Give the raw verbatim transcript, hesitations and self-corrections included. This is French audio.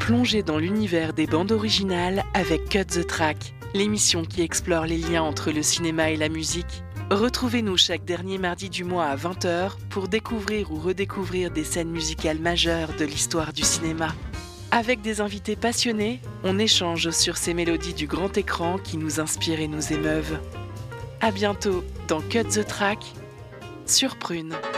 Plongez dans l'univers des bandes originales avec Cut the Track, l'émission qui explore les liens entre le cinéma et la musique. Retrouvez-nous chaque dernier mardi du mois à vingt heures pour découvrir ou redécouvrir des scènes musicales majeures de l'histoire du cinéma. Avec des invités passionnés, on échange sur ces mélodies du grand écran qui nous inspirent et nous émeuvent. À bientôt dans Cut the Track sur Prune.